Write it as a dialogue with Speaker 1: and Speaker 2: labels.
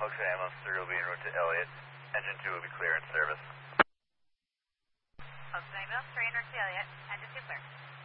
Speaker 1: Ocean Ambulance 3 will be en route to Elliott. Engine 2 will be clear in service.
Speaker 2: Ocean Ambulance 3 en route to Elliott. Engine 2 clear.